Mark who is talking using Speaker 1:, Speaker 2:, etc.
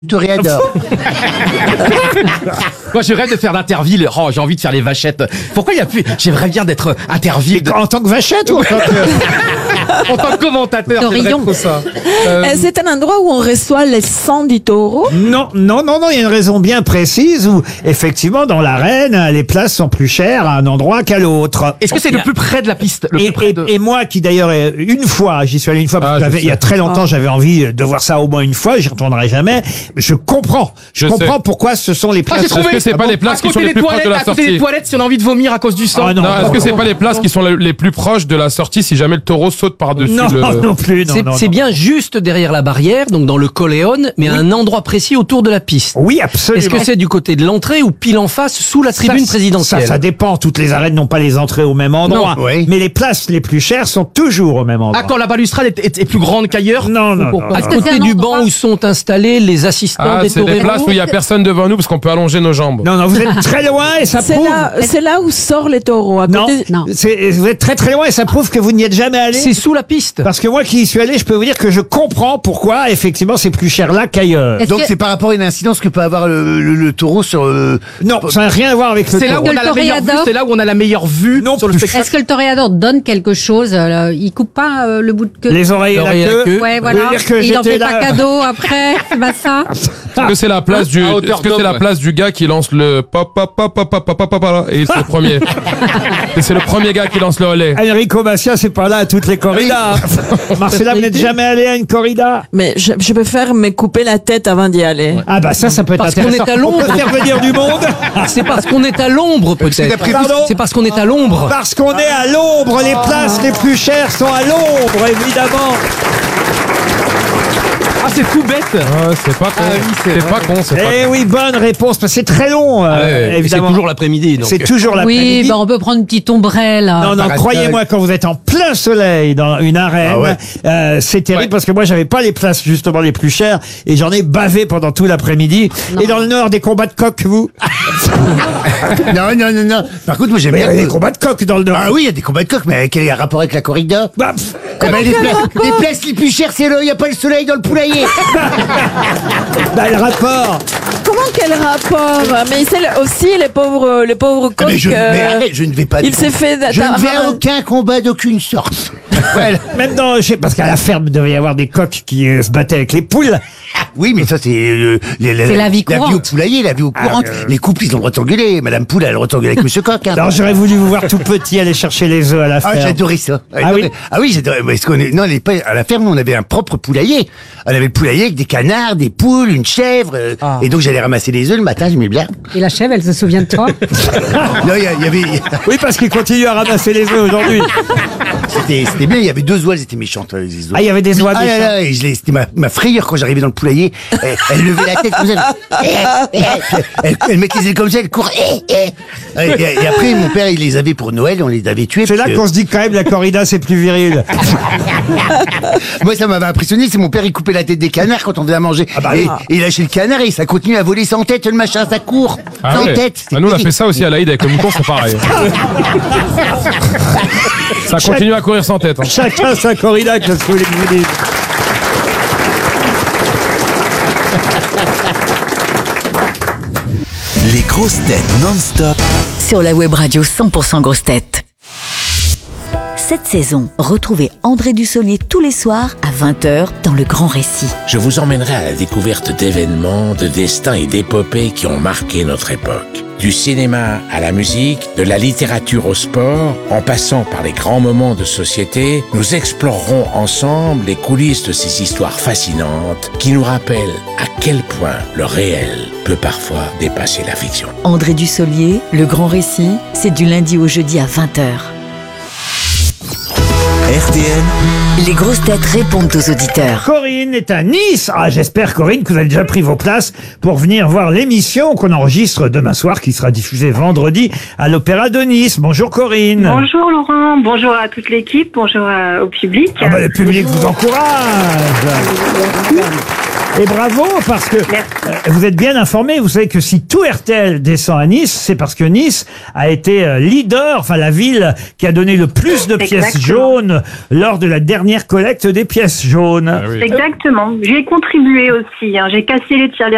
Speaker 1: Toréador.
Speaker 2: Moi, je rêve de faire l'Interville. Oh, j'ai envie de faire les vachettes. Pourquoi il y a plus... J'aimerais bien d'être Interville.
Speaker 3: En tant que vachette ou en tant que...
Speaker 2: En tant que commentateur, j'aimerais trop ça.
Speaker 4: C'est un endroit où on reçoit les sangs du taureau.
Speaker 3: Non, il y a une raison bien précise où, effectivement, dans l'arène, les places sont plus chères à un endroit qu'à l'autre.
Speaker 2: Est-ce que c'est le plus près de la piste,
Speaker 3: Et moi, qui d'ailleurs, une fois, j'y suis allé une fois, parce que il y a très longtemps, j'avais envie de voir ça au moins une fois, j'y retournerai jamais. Je comprends pourquoi ce sont les places.
Speaker 2: J'ai trouvé.
Speaker 5: Est-ce que c'est pas les places qui sont les plus proches de la
Speaker 2: À côté des
Speaker 5: sortie?
Speaker 2: toilettes, si on a envie de vomir à cause du sang.
Speaker 5: Non, est-ce que c'est pas les places qui sont les plus proches de la sortie si jamais le taureau saute par-dessus
Speaker 3: Non plus.
Speaker 6: C'est bien juste derrière la barrière, donc dans le Coléon, mais à un endroit précis autour de la piste.
Speaker 3: Oui, absolument.
Speaker 6: Est-ce que c'est du côté de l'entrée ou pile en face, sous la tribune présidentielle?
Speaker 3: Ça dépend. Toutes les arènes n'ont pas les entrées au même endroit.
Speaker 2: Non, oui.
Speaker 3: Mais les places les plus chères sont toujours au même endroit.
Speaker 2: Ah, quand la balustrade est plus grande qu'ailleurs?
Speaker 3: Non.
Speaker 6: À côté du banc où sont installés les assistants des
Speaker 5: c'est des
Speaker 6: toreros.
Speaker 5: places où il y a personne devant nous parce qu'on peut allonger nos jambes.
Speaker 3: Non, vous êtes très loin et ça prouve...
Speaker 4: C'est là où sortent les taureaux. À
Speaker 3: Non,
Speaker 4: côté...
Speaker 3: vous êtes très très loin et ça prouve que vous n'y êtes jamais allé.
Speaker 6: C'est sous la piste.
Speaker 3: Parce que moi qui y suis allé, je peux vous dire que je comprends pourquoi, effectivement, c'est plus cher là qu'ailleurs.
Speaker 1: Donc c'est par rapport à une incidence que peut avoir le taureau sur...
Speaker 3: Non, ça n'a rien à voir avec le
Speaker 2: C'est là où
Speaker 3: taureau.
Speaker 2: on a la meilleure vue. C'est là où on a la meilleure vue
Speaker 3: Non
Speaker 2: sur le
Speaker 3: plus.
Speaker 2: spectacle.
Speaker 7: Est-ce que le toréador donne quelque chose? Il coupe pas le bout de queue?
Speaker 3: Les oreilles et la queue.
Speaker 7: Ouais,
Speaker 3: Vous
Speaker 7: voilà.
Speaker 3: voulez dire que
Speaker 7: Et il en
Speaker 3: j'étais
Speaker 7: fait pas
Speaker 3: là-
Speaker 7: cadeau après? C'est pas ça?
Speaker 5: Est-ce que c'est la place du la place du gars qui lance le pop pop pop pop pop pop pop pop et c'est le premier. Et c'est le premier gars qui lance le relais.
Speaker 3: Enrico Macias, c'est pas là à toutes les corridas. Marcella, vous n'êtes jamais allé à une corrida?
Speaker 4: Mais je préfère me couper la tête avant d'y aller.
Speaker 3: Ah bah ça peut être
Speaker 6: Parce qu'on
Speaker 3: intéressant.
Speaker 6: est à l'ombre.
Speaker 3: On peut faire venir du monde.
Speaker 6: C'est parce qu'on est à l'ombre, peut-être.
Speaker 3: Pardon
Speaker 6: C'est parce qu'on est à l'ombre.
Speaker 3: Parce qu'on est à l'ombre, les places les plus chères sont à l'ombre, évidemment.
Speaker 2: Ah, c'est tout bête.
Speaker 5: Ouais, c'est pas con. C'est pas con, c'est pas
Speaker 3: Eh oui, bonne réponse, parce que c'est très long,
Speaker 6: C'est
Speaker 3: évidemment.
Speaker 6: toujours l'après-midi. donc.
Speaker 3: C'est toujours l'après-midi.
Speaker 7: Oui, on peut prendre une petite ombrelle.
Speaker 3: Non, croyez-moi, quand vous êtes en plein soleil dans une arène, c'est terrible parce que moi, j'avais pas les places justement les plus chères et j'en ai bavé pendant tout l'après-midi. Et dans le Nord, des combats de coqs, vous?
Speaker 1: Non. Par contre, moi j'aime
Speaker 3: Mais il y
Speaker 1: bien...
Speaker 3: a des combats de coqs dans le Nord.
Speaker 1: Ah oui, il y a des combats de coq, mais quel est le rapport avec la corrida?
Speaker 3: Bah,
Speaker 1: Eh ben, les places les plus chères, c'est il n'y a pas le soleil dans le poulailler.
Speaker 3: le rapport.
Speaker 4: Comment quel rapport? Mais c'est aussi les pauvres coqs.
Speaker 1: Mais arrête, je ne vais pas...
Speaker 4: Il s'est fait...
Speaker 1: Je ne vais à aucun combat d'aucune sorte.
Speaker 3: Voilà. Même dans, parce qu'à la ferme, il devait y avoir des coqs qui se battaient avec les poules.
Speaker 1: Oui, mais ça, c'est
Speaker 7: la vie
Speaker 1: La vie au
Speaker 7: courante.
Speaker 1: poulailler, la vie au courante. Les couples, ils ont le droit de s'engueuler. Madame Poule, elle a le droit de s'engueuler avec Monsieur Coq. Hein.
Speaker 3: Alors, j'aurais voulu vous voir tout petit aller chercher les œufs à la
Speaker 1: Ah,
Speaker 3: ferme.
Speaker 1: j'adorais ça.
Speaker 3: Ah oui?
Speaker 1: Ah oui, j'adorais. Parce qu'on est, non, à la ferme, on avait un propre poulailler. On avait le poulailler avec des canards, des poules, une chèvre. Et donc, j'allais ramasser les œufs le matin, j'aimais bien.
Speaker 7: Et la chèvre, elle se souvient de toi?
Speaker 1: Non, il y avait,
Speaker 3: Oui, parce qu'il continue à ramasser les œufs aujourd'hui.
Speaker 1: c'était bien, il y avait 2 oies, elles étaient méchantes, les oies.
Speaker 3: Ah, il y avait des oies
Speaker 1: Ah là
Speaker 3: méchantes.
Speaker 1: là, et c'était ma frayeur quand j'arrivais dans le poulailler. Elle levait la tête comme ça. Elle mettait les ailes comme ça, elle courait. Et après, mon père, il les avait pour Noël, on les avait tués.
Speaker 3: C'est là
Speaker 1: parce
Speaker 3: qu'on se dit que quand même la corrida c'est plus viril.
Speaker 1: Moi, ça m'avait impressionné, c'est mon père, il coupait la tête des canards quand on faisait à manger. Et il lâchait le canard et ça continue à voler sans tête, le machin, ça court. Sans
Speaker 5: ouais.
Speaker 1: tête.
Speaker 5: Nous on a fait ça aussi à l'Aïd avec le mouton, c'est pareil. Ça continue à courir sans tête. Hein.
Speaker 3: Chacun sa corrida, que ce que vous voulez que je vous dise.
Speaker 8: Les grosses têtes non-stop.
Speaker 9: Sur la web radio 100% grosses têtes. Cette saison, retrouvez André Dussolier tous les soirs à 20h dans Le Grand Récit.
Speaker 8: Je vous emmènerai à la découverte d'événements, de destins et d'épopées qui ont marqué notre époque. Du cinéma à la musique, de la littérature au sport, en passant par les grands moments de société, nous explorerons ensemble les coulisses de ces histoires fascinantes qui nous rappellent à quel point le réel peut parfois dépasser la fiction.
Speaker 9: André Dussolier, Le Grand Récit, c'est du lundi au jeudi à 20h.
Speaker 8: RTL,
Speaker 9: Les grosses têtes répondent aux auditeurs.
Speaker 3: Corinne est à Nice. Ah, j'espère, Corinne, que vous avez déjà pris vos places pour venir voir l'émission qu'on enregistre demain soir, qui sera diffusée vendredi à l'Opéra de Nice. Bonjour, Corinne.
Speaker 10: Bonjour Laurent, bonjour à toute l'équipe, bonjour au public.
Speaker 3: Ah bah, le public vous encourage. Et bravo, parce que vous êtes bien informé. Vous savez que si tout RTL descend à Nice, c'est parce que Nice a été leader, enfin la ville qui a donné le plus de pièces jaunes lors de la dernière collecte des pièces jaunes.
Speaker 10: Exactement, j'y ai contribué aussi, j'ai cassé les tirelires